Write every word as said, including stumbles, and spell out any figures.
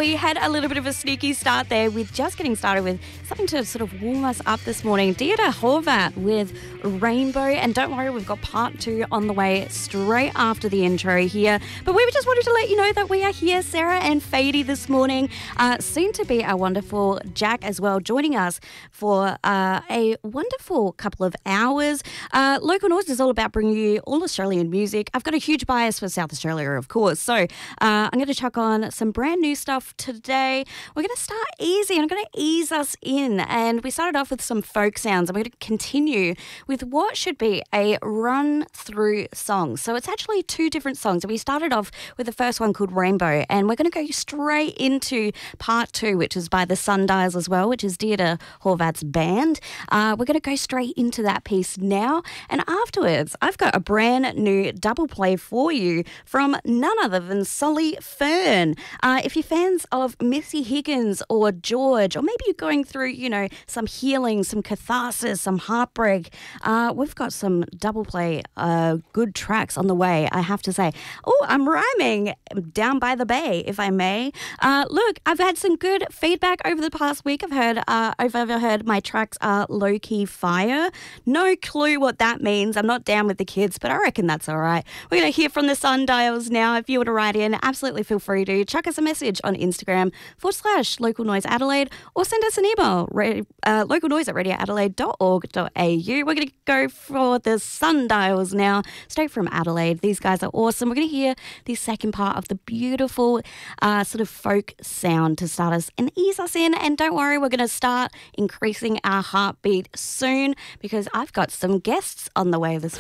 we had a little bit of a sneaky start there with just getting started with something to sort of warm us up this morning. Deirdre Horvat with Rainbow. And don't worry, we've got part two on the way straight after the intro here. But we just wanted to let you know that we are here, Sarah and Fady, this morning. Uh, soon to be our wonderful Jack as well, joining us for uh, a wonderful couple of hours. Uh, Local Noise is all about bringing you all Australian music. I've got a huge bias for South Australia, of course. So uh, I'm going to chuck on some brand new stuff today. We're going to start easy and I'm going to ease us in. And we started off with some folk sounds and we're going to continue with what should be a run-through song. So it's actually two different songs. We started off with the first one called Rainbow, and we're going to go straight into part two, which is by the Sundials as well, which is Deirdre Horvat's band. Uh, we're going to go straight into that piece now. And afterwards, I've got a brand new double play for you from none other than Solly Fern. Uh, if you're fans of Missy Higgins or George, or maybe you're going through, you know, some healing, some catharsis, some heartbreak, uh, we've got some double play uh, good tracks on the way, I have to say. Oh, I'm rhyming down by the bay, if I may. Uh, look, I've had some good feedback over the past week. I've heard, uh, I've overheard my tracks are low-key fire. No clue what that means. I'm not down with the kids, but I reckon that's all right. We're going to hear from the Sundials now. If you want to write in, absolutely feel free to. Chuck us a message on Instagram forward slash Local Noise Adelaide, or send us an email, uh, localnoise at radio adelaide dot org dot a u. We're going to go for the Sundials now, straight from Adelaide. These guys are awesome. We're going to hear the second part of the beautiful uh, sort of folk sound to start us and ease us in. And don't worry, we're going to start increasing our heartbeat soon because I've got some guests on the way this